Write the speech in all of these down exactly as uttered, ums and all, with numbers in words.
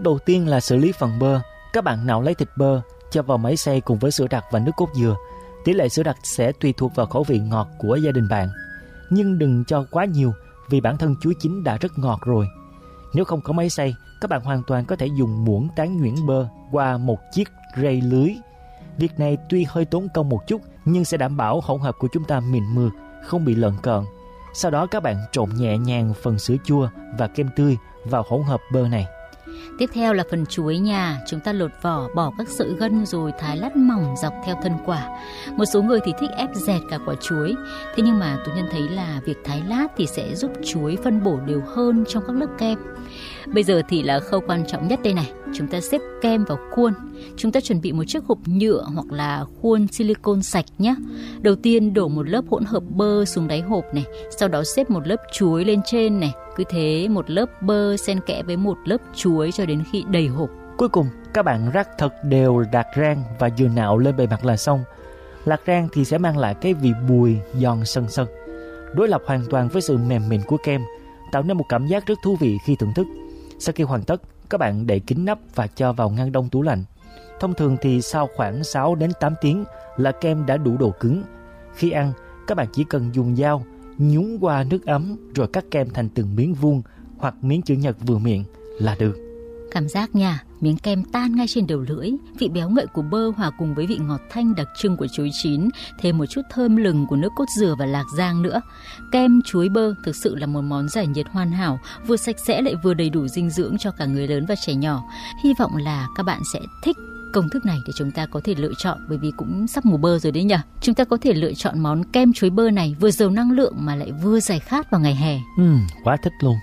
đầu tiên là xử lý phần bơ. Các bạn nào lấy thịt bơ cho vào máy xay cùng với sữa đặc và nước cốt dừa. Tỷ lệ sữa đặc sẽ tùy thuộc vào khẩu vị ngọt của gia đình bạn, nhưng đừng cho quá nhiều vì bản thân chuối chín đã rất ngọt rồi. Nếu không có máy xay, các bạn hoàn toàn có thể dùng muỗng tán nhuyễn bơ qua một chiếc rây lưới. Việc này tuy hơi tốn công một chút nhưng sẽ đảm bảo hỗn hợp của chúng ta mịn mượt, không bị lợn cợn. Sau đó các bạn trộn nhẹ nhàng phần sữa chua và kem tươi vào hỗn hợp bơ này. Tiếp theo là phần chuối nha. Chúng ta lột vỏ, bỏ các sợi gân rồi thái lát mỏng dọc theo thân quả. Một số người thì thích ép dẹt cả quả chuối. Thế nhưng mà Tú Nhân thấy là việc thái lát thì sẽ giúp chuối phân bổ đều hơn trong các lớp kem. Bây giờ thì là khâu quan trọng nhất đây này. Chúng ta xếp kem vào khuôn. Chúng ta chuẩn bị một chiếc hộp nhựa hoặc là khuôn silicone sạch nhé. Đầu tiên đổ một lớp hỗn hợp bơ xuống đáy hộp này. Sau đó xếp một lớp chuối lên trên này. Cứ thế một lớp bơ xen kẽ với một lớp chuối cho đến khi đầy hộp. Cuối cùng các bạn rắc thật đều lạc rang và dừa nạo lên bề mặt là xong. Lạc rang thì sẽ mang lại cái vị bùi giòn sần sần, đối lập hoàn toàn với sự mềm mịn của kem, tạo nên một cảm giác rất thú vị khi thưởng thức. Sau khi hoàn tất, các bạn đậy kín nắp và cho vào ngăn đông tủ lạnh. Thông thường thì sau khoảng sáu đến tám tiếng là kem đã đủ độ cứng. Khi ăn, các bạn chỉ cần dùng dao nhúng qua nước ấm rồi cắt kem thành từng miếng vuông hoặc miếng chữ nhật vừa miệng là được. Cảm giác nha, miếng kem tan ngay trên đầu lưỡi, vị béo ngậy của bơ hòa cùng với vị ngọt thanh đặc trưng của chuối chín, thêm một chút thơm lừng của nước cốt dừa và lạc rang nữa. Kem chuối bơ thực sự là một món giải nhiệt hoàn hảo, vừa sạch sẽ lại vừa đầy đủ dinh dưỡng cho cả người lớn và trẻ nhỏ. Hy vọng là các bạn sẽ thích công thức này để chúng ta có thể lựa chọn, bởi vì cũng sắp mùa bơ rồi đấy nhỉ. Chúng ta có thể lựa chọn món kem chuối bơ này vừa giàu năng lượng mà lại vừa giải khát vào ngày hè. Ừ, quá thích luôn.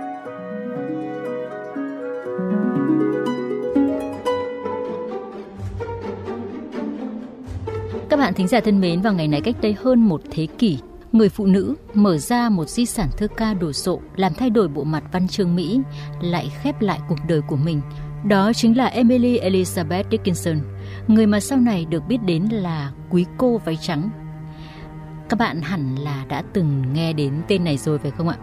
Các bạn thính giả thân mến, vào ngày này cách đây hơn một thế kỷ, người phụ nữ mở ra một di sản thơ ca đồ sộ, làm thay đổi bộ mặt văn chương Mỹ, lại khép lại cuộc đời của mình. Đó chính là Emily Elizabeth Dickinson, người mà sau này được biết đến là quý cô váy trắng. Các bạn hẳn là đã từng nghe đến tên này rồi phải không ạ?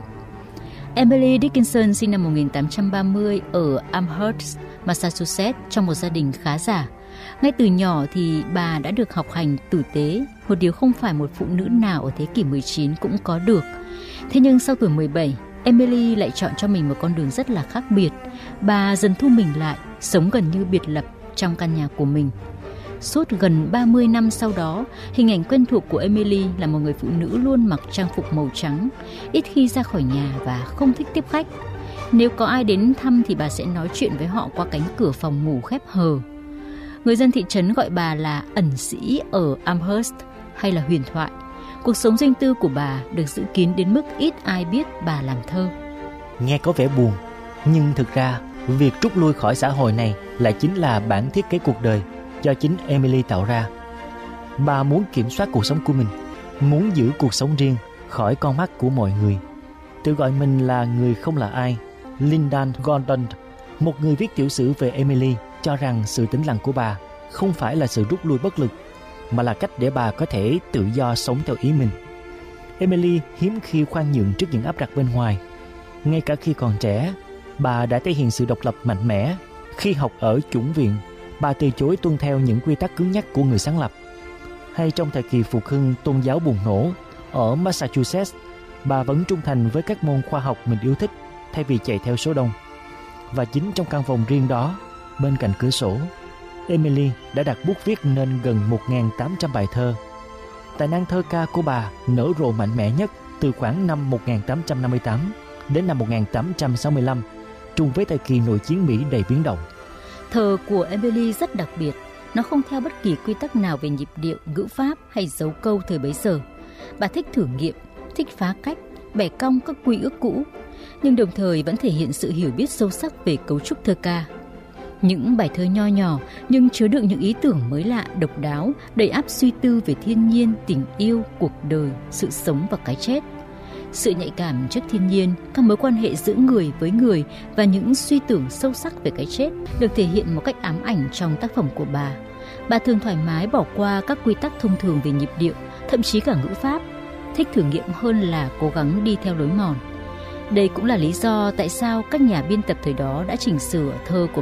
Emily Dickinson sinh năm một nghìn tám trăm ba mươi ở Amherst, Massachusetts, trong một gia đình khá giả. Ngay từ nhỏ thì bà đã được học hành tử tế, một điều không phải một phụ nữ nào ở thế kỷ mười chín cũng có được. Thế nhưng sau tuổi mười bảy, Emily lại chọn cho mình một con đường rất là khác biệt. Bà dần thu mình lại, sống gần như biệt lập trong căn nhà của mình. Suốt gần ba mươi năm sau đó, hình ảnh quen thuộc của Emily là một người phụ nữ luôn mặc trang phục màu trắng, ít khi ra khỏi nhà và không thích tiếp khách. Nếu có ai đến thăm thì bà sẽ nói chuyện với họ qua cánh cửa phòng ngủ khép hờ. Người dân thị trấn gọi bà là ẩn sĩ ở Amherst hay là huyền thoại. Cuộc sống riêng tư của bà được giữ kín đến mức ít ai biết bà làm thơ. Nghe có vẻ buồn, nhưng thực ra việc rút lui khỏi xã hội này lại chính là bản thiết kế cuộc đời do chính Emily tạo ra. Bà muốn kiểm soát cuộc sống của mình, muốn giữ cuộc sống riêng khỏi con mắt của mọi người. Tự gọi mình là người không là ai, Linda Gordon, một người viết tiểu sử về Emily, cho rằng sự tĩnh lặng của bà không phải là sự rút lui bất lực, mà là cách để bà có thể tự do sống theo ý mình. Emily hiếm khi khoan nhượng trước những áp đặt bên ngoài. Ngay cả khi còn trẻ, bà đã thể hiện sự độc lập mạnh mẽ. Khi học ở chủng viện, bà từ chối tuân theo những quy tắc cứng nhắc của người sáng lập. Hay trong thời kỳ phục hưng tôn giáo bùng nổ ở Massachusetts, bà vẫn trung thành với các môn khoa học mình yêu thích thay vì chạy theo số đông. Và chính trong căn phòng riêng đó, bên cạnh cửa sổ, Emily đã đặt bút viết nên gần một nghìn tám trăm bài thơ. Tài năng thơ ca của bà nở rộ mạnh mẽ nhất từ khoảng năm một nghìn tám trăm năm mươi tám đến năm một nghìn tám trăm sáu mươi lăm, trùng với thời kỳ nội chiến Mỹ đầy biến động. Thơ của Emily rất đặc biệt, nó không theo bất kỳ quy tắc nào về nhịp điệu, ngữ pháp hay dấu câu thời bấy giờ. Bà thích thử nghiệm, thích phá cách, bẻ cong các quy ước cũ, nhưng đồng thời vẫn thể hiện sự hiểu biết sâu sắc về cấu trúc thơ ca. Những bài thơ nho nhỏ nhưng chứa đựng những ý tưởng mới lạ, độc đáo, đầy ắp suy tư về thiên nhiên, tình yêu, cuộc đời, sự sống và cái chết. Sự nhạy cảm trước thiên nhiên, các mối quan hệ giữa người với người và những suy tưởng sâu sắc về cái chết được thể hiện một cách ám ảnh trong tác phẩm của bà. Bà thường thoải mái bỏ qua các quy tắc thông thường về nhịp điệu, thậm chí cả ngữ pháp, thích thử nghiệm hơn là cố gắng đi theo lối mòn. Đây cũng là lý do tại sao các nhà biên tập thời đó đã chỉnh sửa thơ của